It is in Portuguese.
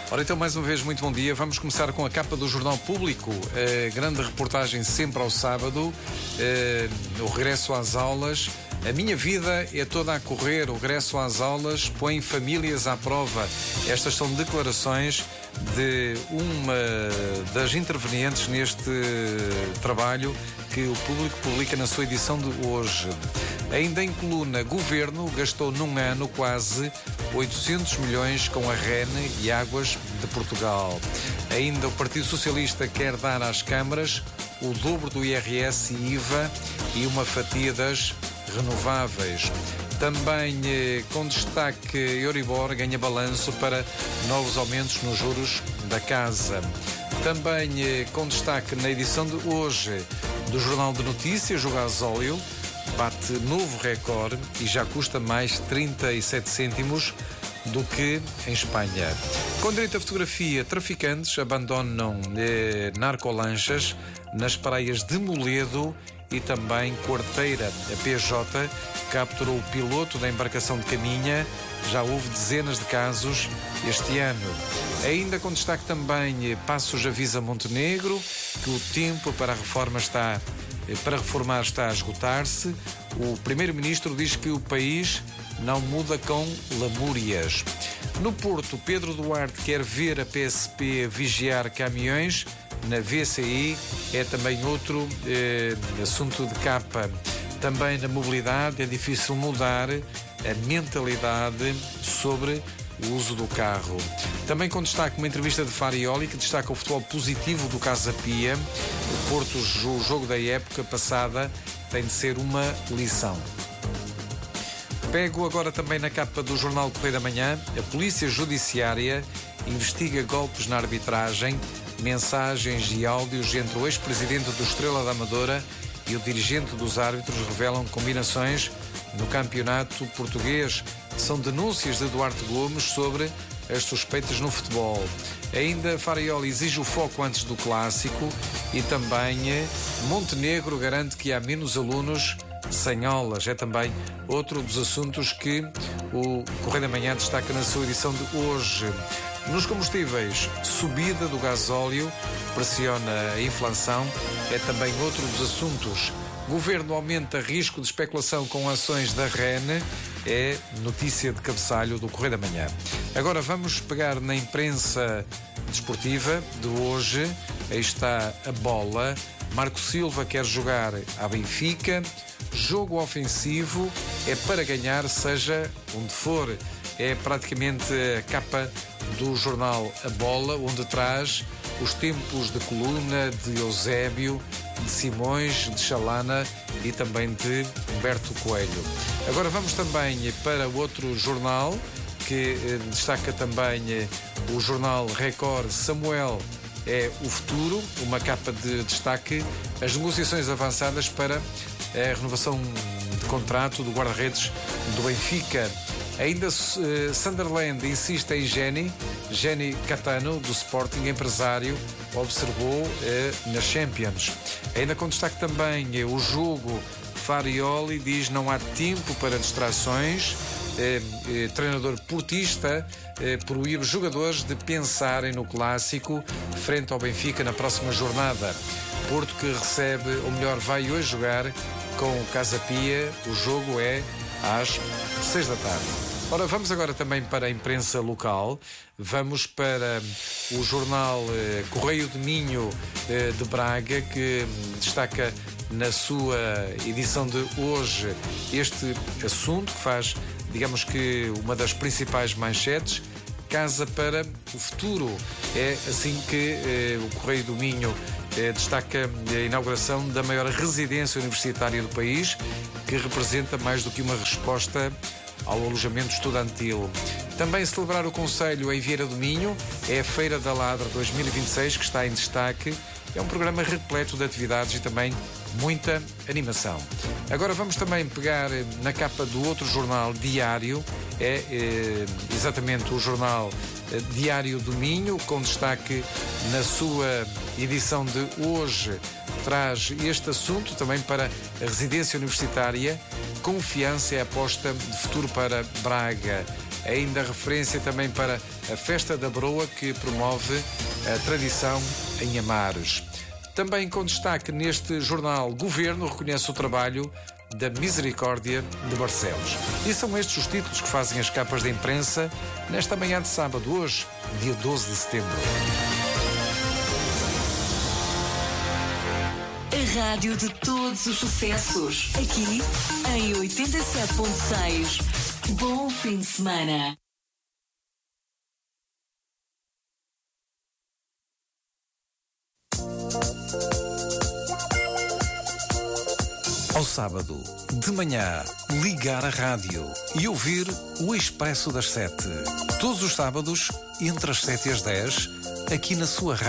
Ora, então, mais uma vez, muito bom dia. Vamos começar com a capa do Jornal Público. Grande reportagem sempre ao sábado. O regresso às aulas. A minha vida é toda a correr. O regresso às aulas põe famílias à prova. Estas são declarações de uma das intervenientes neste trabalho que o Público publica na sua edição de hoje. Ainda em coluna, Governo gastou num ano quase 800 milhões com a REN e Águas de Portugal. Ainda o Partido Socialista quer dar às câmaras o dobro do IRS e IVA e uma fatia das renováveis. Também com destaque, Euribor ganha balanço para novos aumentos nos juros da casa. Também com destaque na edição de hoje do Jornal de Notícias, o gasóleo bate novo recorde e já custa mais 37 cêntimos do que em Espanha. Com direito à fotografia, traficantes abandonam narcolanchas nas praias de Moledo e também Quarteira. A PJ capturou o piloto da embarcação de Caminha. Já houve dezenas de casos este ano. Ainda com destaque também, Passos avisa Montenegro que o tempo para reformar está a esgotar-se. O primeiro-ministro diz que o país não muda com lamúrias. No Porto, Pedro Duarte quer ver a PSP vigiar caminhões. Na VCI é também outro assunto de capa. Também na mobilidade é difícil mudar a mentalidade sobre o uso do carro. Também com destaque uma entrevista de Farioli que destaca o futebol positivo do Casa Pia. O Porto, o jogo da época passada, tem de ser uma lição. Pego agora também na capa do Jornal Correio da Manhã. A Polícia Judiciária investiga golpes na arbitragem. Mensagens e áudios entre o ex-presidente do Estrela da Amadora e o dirigente dos árbitros revelam combinações no campeonato português. São denúncias de Duarte Gomes sobre as suspeitas no futebol. Ainda Farioli exige o foco antes do clássico e também Montenegro garante que há menos alunos sem aulas. É também outro dos assuntos que o Correio da Manhã destaca na sua edição de hoje. Nos combustíveis, subida do gasóleo pressiona a inflação. É também outro dos assuntos. Governo aumenta risco de especulação com ações da REN. É notícia de cabeçalho do Correio da Manhã. Agora vamos pegar na imprensa desportiva de hoje. Aí está a bola. Marco Silva quer jogar à Benfica. Jogo ofensivo é para ganhar, seja onde for. É praticamente a capa do jornal A Bola, onde traz os tempos de coluna de Eusébio, de Simões, de Chalana e também de Humberto Coelho. Agora vamos também para outro jornal que destaca também o jornal Record. Samuel é o futuro, uma capa de destaque. As negociações avançadas para a renovação de contrato do guarda-redes do Benfica. Ainda Sunderland insiste em Jenny Catano, do Sporting, empresário, observou na Champions. Ainda com destaque também o jogo. Farioli diz não há tempo para distrações. Treinador portista proíbe jogadores de pensarem no clássico frente ao Benfica na próxima jornada. Porto que recebe, ou melhor, vai hoje jogar com o Casa Pia. O jogo é às 6 da tarde. Ora, vamos agora também para a imprensa local. Vamos para o jornal Correio de Minho de Braga, que destaca na sua edição de hoje este assunto, que faz, digamos que, uma das principais manchetes. Casa para o futuro. É assim que o Correio do Minho destaca a inauguração da maior residência universitária do país, que representa mais do que uma resposta ao alojamento estudantil. Também celebrar o Conselho em Vieira do Minho é a Feira da Ladra 2026 que está em destaque. É um programa repleto de atividades e também muita animação. Agora vamos também pegar na capa do outro jornal diário. É exatamente o jornal Diário do Minho, com destaque na sua edição de hoje. Traz este assunto também para a residência universitária. confiança é a aposta de futuro para Braga. Ainda referência também para a Festa da Broa, que promove a tradição em Amares. Também com destaque neste jornal, Governo reconhece o trabalho da Misericórdia de Barcelos. E são estes os títulos que fazem as capas da imprensa nesta manhã de sábado, hoje, dia 12 de setembro. A rádio de todos os sucessos, aqui em 87.6. Bom fim de semana. Ao sábado, de manhã, ligar a rádio e ouvir o Expresso das 7. Todos os sábados, entre as 7 e as 10, aqui na sua rádio.